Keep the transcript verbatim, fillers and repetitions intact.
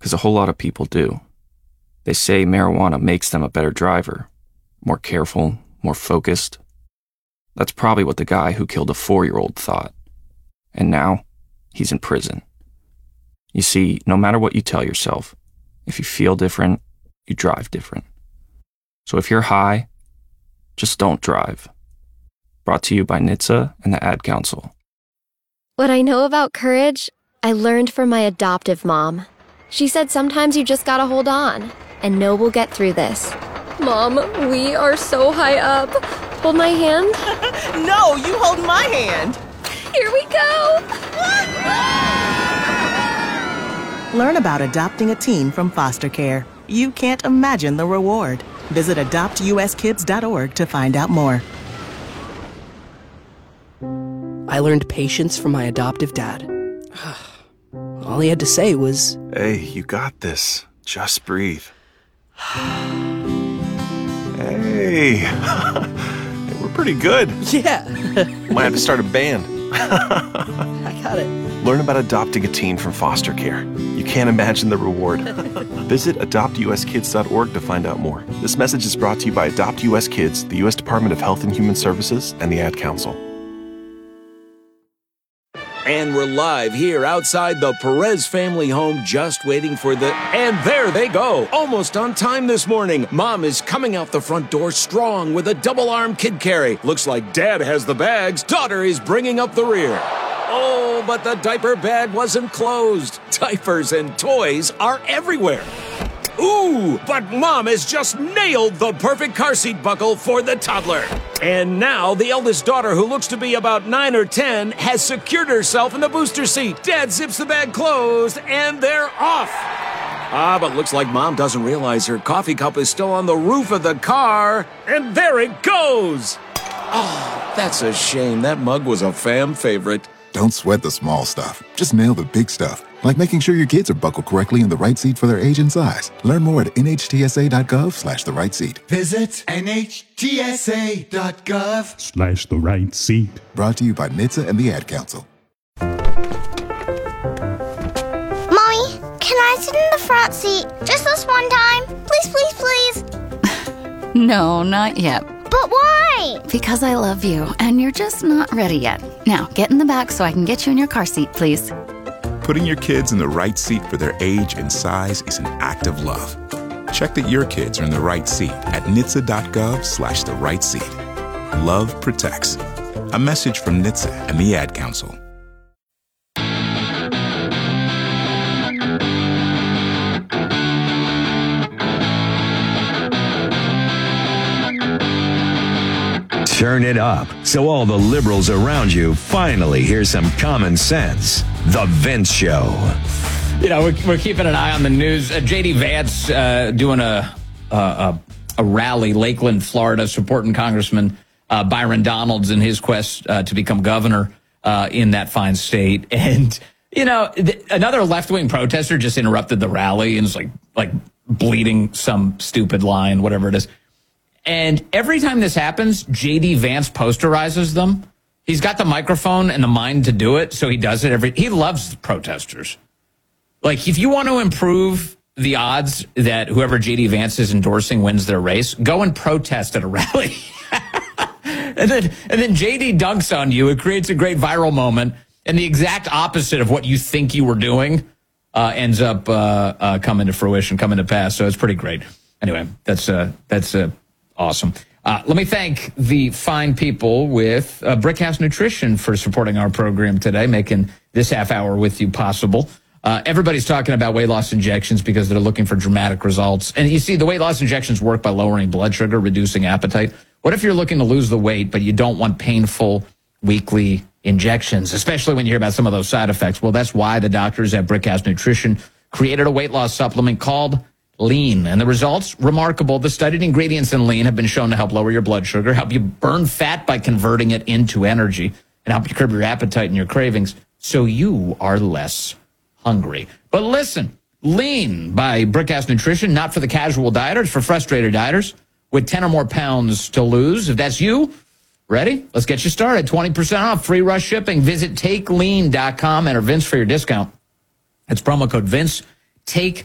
because a whole lot of people do. They say marijuana makes them a better driver, more careful, more focused. That's probably what the guy who killed a four-year-old thought. And now, he's in prison. You see, no matter what you tell yourself, if you feel different, you drive different. So if you're high, just don't drive. Brought to you by N H T S A and the Ad Council. What I know about courage, I learned from my adoptive mom. She said sometimes you just gotta hold on and know we'll get through this. Mom, we are so high up. Hold my hand. No, you hold my hand. Here we go. Learn about adopting a teen from foster care. You can't imagine the reward. Visit adopt u s kids dot org to find out more. I learned patience from my adoptive dad. All he had to say was, "Hey, you got this. Just breathe." Hey, we're pretty good. yeah. Might have to start a band. I got it. Learn about adopting a teen from foster care. You can't imagine the reward. Visit adopt u s kids dot org to find out more. This message is brought to you by Adopt U S Kids, the U S Department of Health and Human Services, and the Ad Council. And we're live here outside the Perez family home, just waiting for the... And there they go, almost on time this morning. Mom is coming out the front door strong with a double-arm kid carry. Looks like Dad has the bags. Daughter is bringing up the rear. Oh, but the diaper bag wasn't closed. Diapers and toys are everywhere. Ooh, but Mom has just nailed the perfect car seat buckle for the toddler. And now the eldest daughter, who looks to be about nine or ten, has secured herself in the booster seat. Dad zips the bag closed, and they're off. Ah, but looks like Mom doesn't realize her coffee cup is still on the roof of the car. And there it goes. Oh, that's a shame. That mug was a fam favorite. Don't sweat the small stuff. Just nail the big stuff, like making sure your kids are buckled correctly in the right seat for their age and size. Learn more at N H T S A dot gov slash the right seat. Visit N H T S A dot gov slash the right seat. Brought to you by N H T S A and the Ad Council. Mommy, can I sit in the front seat just this one time? Please, please, please. No, not yet. But why? Because I love you, and you're just not ready yet. Now, get in the back so I can get you in your car seat, please. Putting your kids in the right seat for their age and size is an act of love. Check that your kids are in the right seat at N H T S A dot gov slash the right seat. Love protects. A message from N H T S A and the Ad Council. Turn it up so all the liberals around you finally hear some common sense. The Vince Show. You know, we're, we're keeping an eye on the news. Uh, J D. Vance uh, doing a, a a rally, Lakeland, Florida, supporting Congressman uh, Byron Donalds in his quest uh, to become governor uh, in that fine state. And, you know, th- another left-wing protester just interrupted the rally and was like, like bleeding some stupid line, whatever it is. And every time this happens, J D. Vance posterizes them. He's got the microphone and the mind to do it, so he does it every... He loves protesters. Like, if you want to improve the odds that whoever J D. Vance is endorsing wins their race, go and protest at a rally. and then and then J D dunks on you. It creates a great viral moment, and the exact opposite of what you think you were doing uh, ends up uh, uh, coming to fruition, coming to pass. So it's pretty great. Anyway, that's... Uh, that's uh, Awesome. Uh, let me thank the fine people with uh, Brickhouse Nutrition for supporting our program today, making this half hour with you possible. Uh, everybody's talking about weight loss injections because they're looking for dramatic results. And you see, the weight loss injections work by lowering blood sugar, reducing appetite. What if you're looking to lose the weight, but you don't want painful weekly injections, especially when you hear about some of those side effects? Well, that's why the doctors at Brickhouse Nutrition created a weight loss supplement called Lean. And the results, remarkable. The studied ingredients in Lean have been shown to help lower your blood sugar, help you burn fat by converting it into energy, and help you curb your appetite and your cravings so you are less hungry. But listen, Lean by Brickhouse Nutrition, not for the casual dieter, it's for frustrated dieters with ten or more pounds to lose. If that's you, ready? Let's get you started. twenty percent off, free rush shipping. Visit take lean dot com. Enter Vince for your discount. That's promo code Vince. Take